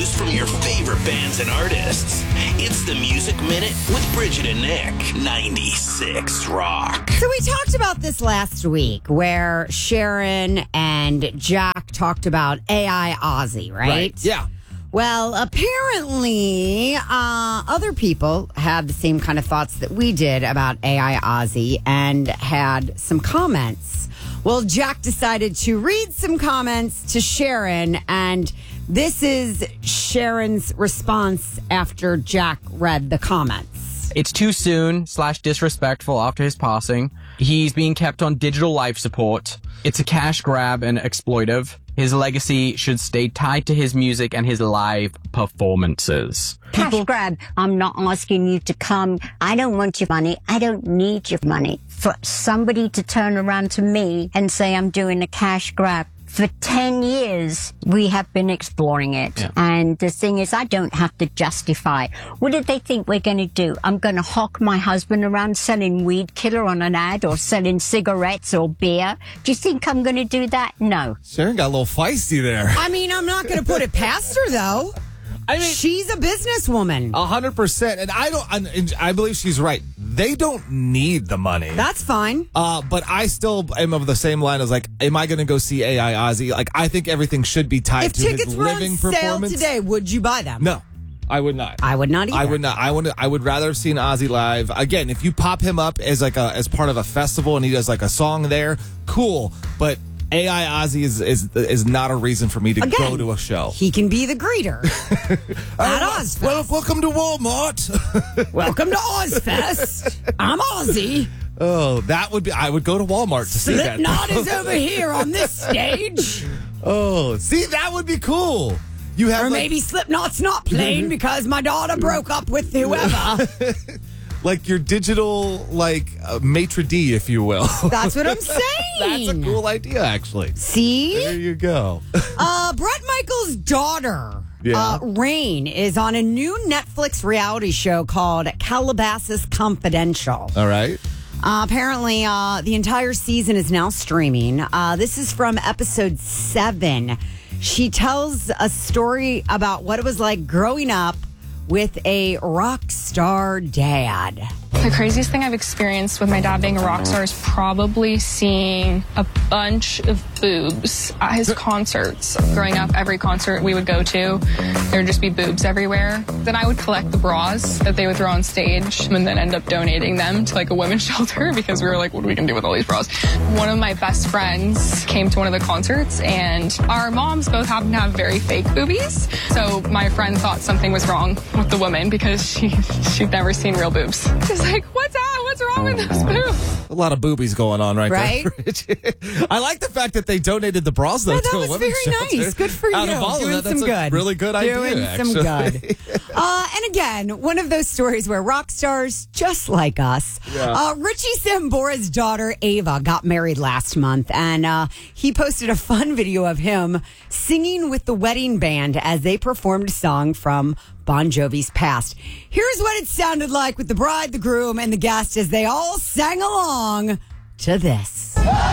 news from your favorite bands and artists. It's the Music Minute with Bridget and Nick. 96 Rock. So we talked about this last week where Sharon and Jack talked about AI Ozzy, right? Yeah. Well, apparently, other people had the same kind of thoughts that we did about AI Ozzy and had some comments. Well, Jack decided to read some comments to Sharon, and this is Sharon's response after Jack read the comments. It's too soon / disrespectful after his passing. He's being kept on digital life support. It's a cash grab and exploitive. His legacy should stay tied to his music and his live performances. Cash grab. I'm not asking you to come. I don't want your money. I don't need your money. For somebody to turn around to me and say I'm doing a cash grab. For 10 years, we have been exploring it. Yeah. And the thing is, I don't have to justify. What did they think we're going to do? I'm going to hawk my husband around selling weed killer on an ad or selling cigarettes or beer? Do you think I'm going to do that? No. Sharon got a little feisty there. I mean, I'm not going to put it past her, though. I mean, she's a businesswoman. 100%. And I believe she's right. They don't need the money. That's fine. But I still am of the same line as like, am I going to go see AI Ozzy? Like, I think everything should be tied to his living performance. If tickets were on sale today, would you buy them? No. I would not. I would not either. I would not. I would rather have seen Ozzy live. Again, if you pop him up as as part of a festival and he does like a song there, cool. But AI Ozzy is not a reason for me to go to a show. He can be the greeter at Ozfest. Well, welcome to Walmart. Welcome to Ozfest. I'm Ozzy. Oh, that would be. I would go to Walmart to see that. Slipknot is over here on this stage. Oh, see, that would be cool. You have, or maybe Slipknot's not playing because my daughter broke up with whoever. Like your digital, maitre d', if you will. That's what I'm saying. That's a cool idea, actually. See? There you go. Brett Michaels' daughter, Rain, is on a new Netflix reality show called Calabasas Confidential. All right. Apparently, the entire season is now streaming. This is from episode 7. She tells a story about what it was like growing up with a rock star dad. The craziest thing I've experienced with my dad being a rock star is probably seeing a bunch of boobs at his concerts. Growing up, every concert we would go to, there would just be boobs everywhere. Then I would collect the bras that they would throw on stage and then end up donating them to a women's shelter because we were like, what are we going to do with all these bras? One of my best friends came to one of the concerts and our moms both happen to have very fake boobies. So my friend thought something was wrong with the woman because she'd never seen real boobs. She's like, what's that? What's wrong with those boobs? A lot of boobies going on right there. I like the fact that they donated the bras, though, to a women's very shelter. nice. Good for you. Out of all Doing of that, some that's good. A really good idea, Doing actually. some good. And again, one of those stories where rock stars, just like us, Richie Sambora's daughter, Ava, got married last month, and he posted a fun video of him singing with the wedding band as they performed a song from Bon Jovi's past. Here's what it sounded like with the bride, the groom, and the guest as they all sang along to this.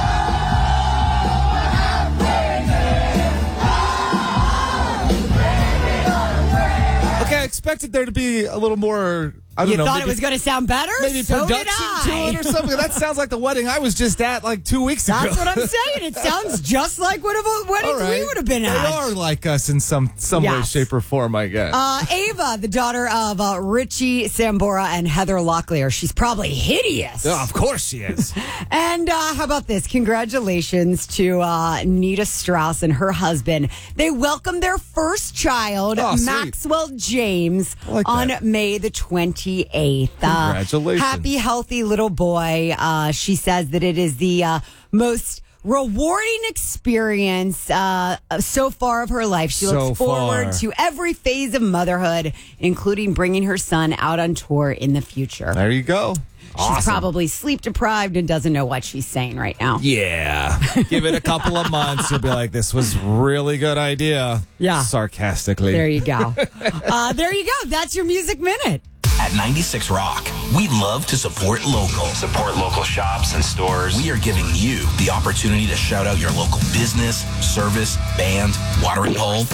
Okay, I expected there to be a little more. I don't know. You thought it was going to sound better? Maybe so production did I. to it or something. That sounds like the wedding I was just at 2 weeks ago. That's what I'm saying. It sounds just like one of the weddings we would have been at. They are like us in some way, shape, or form, I guess. Ava, the daughter of Richie Sambora and Heather Locklear. She's probably hideous. Oh, of course she is. And how about this? Congratulations to Nita Strauss and her husband. They welcomed their first child, Maxwell James, on May the 28th. Congratulations. Happy, healthy little boy. She says that it is the most rewarding experience so far of her life. She looks forward to every phase of motherhood, including bringing her son out on tour in the future. There you go. She's probably sleep deprived and doesn't know what she's saying right now. Yeah. Give it a couple of months. You'll be like, this was really good idea. Yeah. Sarcastically. There you go. There you go. That's your Music Minute. At 96 Rock, we love to support local. Support local shops and stores. We are giving you the opportunity to shout out your local business, service, band, watering hole,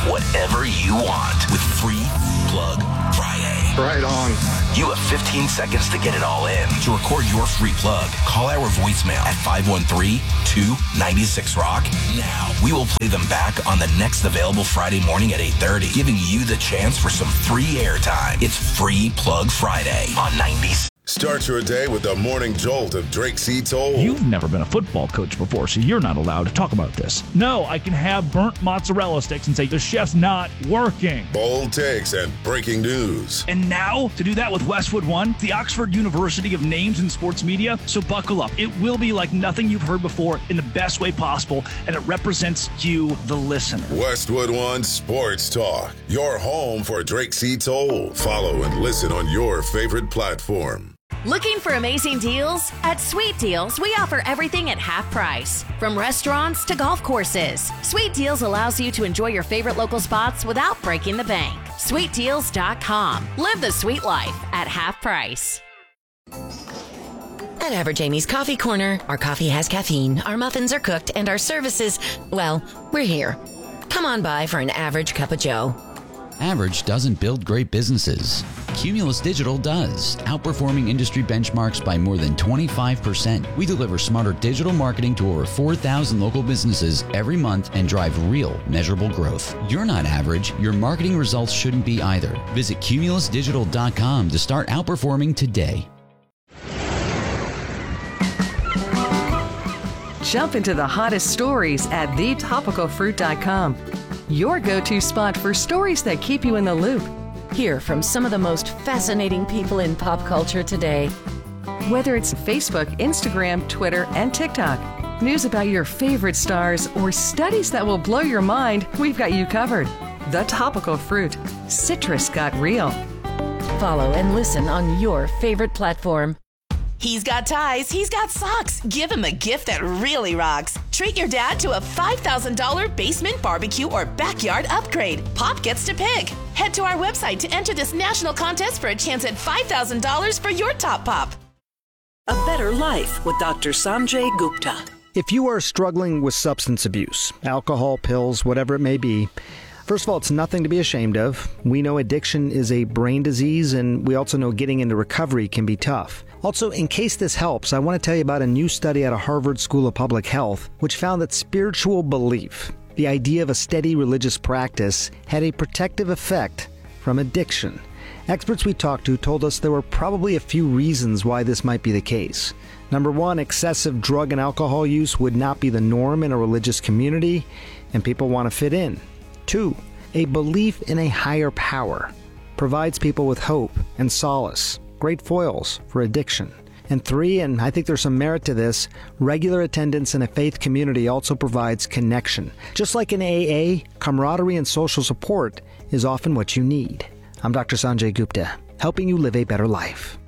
whatever you want with Free Plug Friday. Right on. You have 15 seconds to get it all in. To record your free plug, call our voicemail at 513-296-ROCK. Now, we will play them back on the next available Friday morning at 8:30, giving you the chance for some free airtime. It's Free Plug Friday on 90s. Start your day with the morning jolt of Drake C. Toll. You've never been a football coach before, so you're not allowed to talk about this. No, I can have burnt mozzarella sticks and say the chef's not working. Bold takes and breaking news. And now, to do that with Westwood One, the Oxford University of names in sports media, so buckle up. It will be like nothing you've heard before in the best way possible, and it represents you, the listener. Westwood One Sports Talk, your home for Drake C. Toll. Follow and listen on your favorite platform. Looking for amazing deals? At Sweet Deals, we offer everything at half price. From restaurants to golf courses, Sweet Deals allows you to enjoy your favorite local spots without breaking the bank. SweetDeals.com. Live the sweet life at half price. At Average Amy's Coffee Corner, our coffee has caffeine, our muffins are cooked, and our services, well, we're here. Come on by for an average cup of joe. Average doesn't build great businesses. Cumulus Digital does, outperforming industry benchmarks by more than 25%. We deliver smarter digital marketing to over 4,000 local businesses every month and drive real, measurable growth. You're not average. Your marketing results shouldn't be either. Visit cumulusdigital.com to start outperforming today. Jump into the hottest stories at thetopicalfruit.com. Your go-to spot for stories that keep you in the loop. Hear from some of the most fascinating people in pop culture today. Whether it's Facebook, Instagram, Twitter, and TikTok, news about your favorite stars, or studies that will blow your mind, we've got you covered. The Topical Fruit. Citrus got real. Follow and listen on your favorite platform. He's got ties, he's got socks. Give him a gift that really rocks. Treat your dad to a $5,000 basement barbecue or backyard upgrade. Pop gets to pick. Head to our website to enter this national contest for a chance at $5,000 for your top pop. A Better Life with Dr. Sanjay Gupta. If you are struggling with substance abuse, alcohol, pills, whatever it may be, first of all, it's nothing to be ashamed of. We know addiction is a brain disease, and we also know getting into recovery can be tough. Also, in case this helps, I want to tell you about a new study out of Harvard School of Public Health, which found that spiritual belief, the idea of a steady religious practice, had a protective effect from addiction. Experts we talked to told us there were probably a few reasons why this might be the case. Number one, excessive drug and alcohol use would not be the norm in a religious community, and people want to fit in. 2, a belief in a higher power provides people with hope and solace, great foils for addiction. And 3, and I think there's some merit to this, regular attendance in a faith community also provides connection. Just like in AA, camaraderie and social support is often what you need. I'm Dr. Sanjay Gupta, helping you live a better life.